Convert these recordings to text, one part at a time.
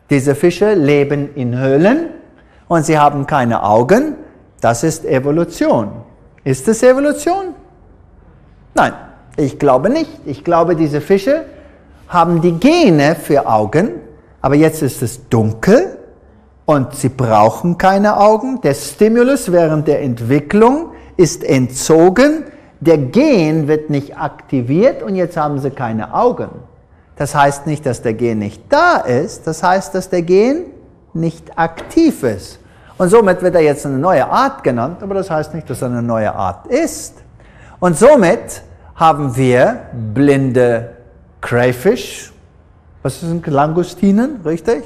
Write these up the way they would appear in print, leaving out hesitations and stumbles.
Diese Fische leben in Höhlen und sie haben keine Augen. Das ist Evolution. Ist es Evolution? Nein, ich glaube nicht. Ich glaube, diese Fische haben die Gene für Augen, aber jetzt ist es dunkel und sie brauchen keine Augen. Der Stimulus während der Entwicklung ist entzogen, der Gen wird nicht aktiviert und jetzt haben sie keine Augen. Das heißt nicht, dass der Gen nicht da ist, das heißt, dass der Gen nicht aktiv ist. Und somit wird er jetzt eine neue Art genannt, aber das heißt nicht, dass er eine neue Art ist. Und somit haben wir blinde Crayfish, was sind Langustinen, richtig?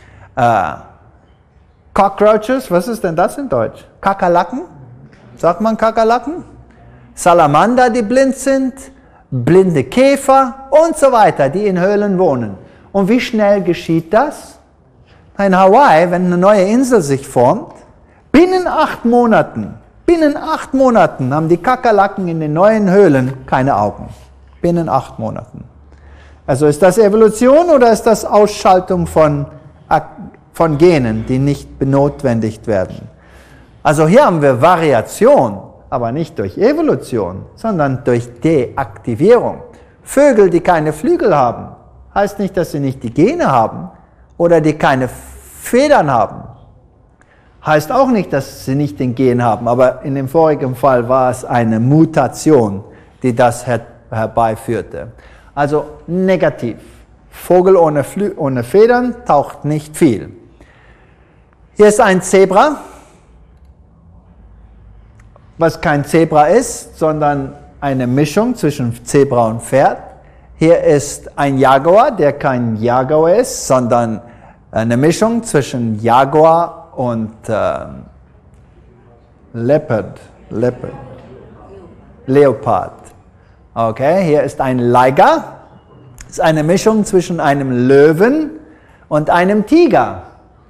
Cockroaches, was ist denn das in Deutsch? Kakerlaken? Sagt man Kakerlaken? Salamander, die blind sind, blinde Käfer und so weiter, die in Höhlen wohnen. Und wie schnell geschieht das? In Hawaii, wenn eine neue Insel sich formt, binnen 8 Monaten haben die Kakerlaken in den neuen Höhlen keine Augen. Binnen 8 Monaten. Also ist das Evolution oder ist das Ausschaltung von Genen, die nicht benotwendigt werden? Also hier haben wir Variation, aber nicht durch Evolution, sondern durch Deaktivierung. Vögel, die keine Flügel haben, heißt nicht, dass sie nicht die Gene haben oder die keine Federn haben. Heißt auch nicht, dass sie nicht den Gen haben, aber in dem vorigen Fall war es eine Mutation, die das herbeiführte. Also negativ. Vogel ohne Federn taucht nicht viel. Hier ist ein Zebra, was kein Zebra ist, sondern eine Mischung zwischen Zebra und Pferd. Hier ist ein Jaguar, der kein Jaguar ist, sondern eine Mischung zwischen Jaguar und Leopard. Okay, hier ist ein Liger. Das ist eine Mischung zwischen einem Löwen und einem Tiger.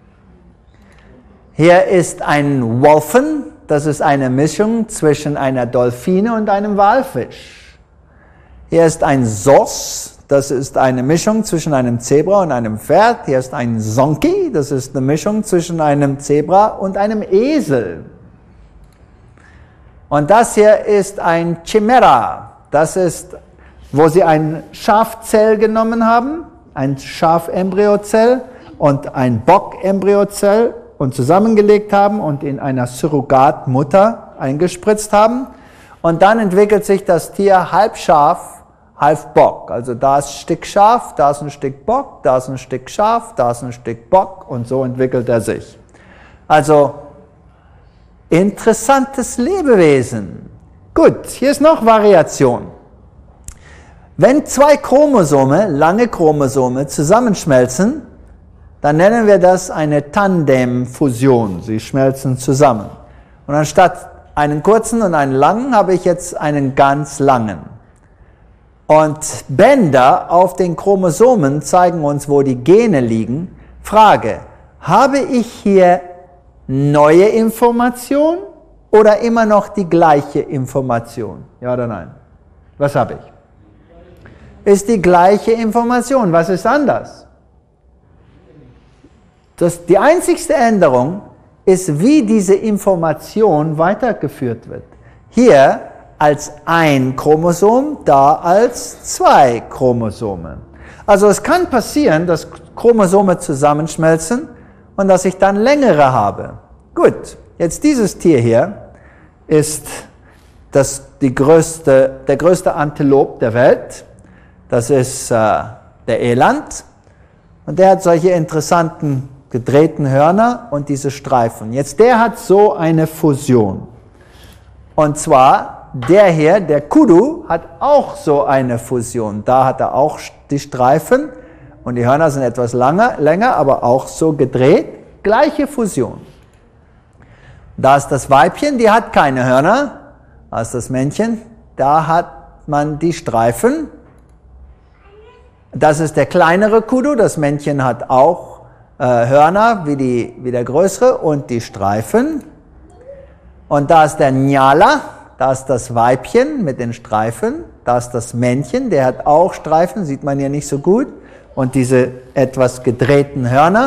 Hier ist ein Wolfen. Das ist eine Mischung zwischen einer Delfine und einem Walfisch. Hier ist ein Sos. Das ist eine Mischung zwischen einem Zebra und einem Pferd. Hier ist ein Zonki. Das ist eine Mischung zwischen einem Zebra und einem Esel. Und das hier ist ein Chimera. Das ist, wo sie ein Schafzell genommen haben, ein Schafembryozell und ein Bockembryozell und zusammengelegt haben und in einer Surrogatmutter eingespritzt haben. Und dann entwickelt sich das Tier halb Schaf, halb Bock. Also da ist ein Stück Schaf, da ist ein Stück Bock, da ist ein Stück Schaf, da ist ein Stück Bock und so entwickelt er sich. Also interessantes Lebewesen. Gut, hier ist noch Variation. Wenn 2 Chromosome, lange Chromosome, zusammenschmelzen, dann nennen wir das eine Tandemfusion. Sie schmelzen zusammen. Und anstatt einen kurzen und einen langen habe ich jetzt einen ganz langen. Und Bänder auf den Chromosomen zeigen uns, wo die Gene liegen. Frage, habe ich hier neue Information oder immer noch die gleiche Information? Ja oder nein? Was habe ich? Ist die gleiche Information. Was ist anders? Die einzigste Änderung ist, wie diese Information weitergeführt wird. Hier als ein Chromosom, da als 2 Chromosome. Also es kann passieren, dass Chromosome zusammenschmelzen und dass ich dann längere habe. Gut, jetzt dieses Tier hier ist der größte Antilop der Welt. Das ist der Eland und der hat solche interessanten gedrehten Hörner und diese Streifen. Jetzt der hat so eine Fusion. Und zwar der hier, der Kudu, hat auch so eine Fusion. Da hat er auch die Streifen und die Hörner sind etwas länger, aber auch so gedreht. Gleiche Fusion. Da ist das Weibchen, die hat keine Hörner. Da ist das Männchen, da hat man die Streifen. Das ist der kleinere Kudu, das Männchen hat auch Hörner wie der größere und die Streifen. Und da ist der Nyala, da ist das Weibchen mit den Streifen. Da ist das Männchen, der hat auch Streifen, sieht man hier nicht so gut. Und diese etwas gedrehten Hörner.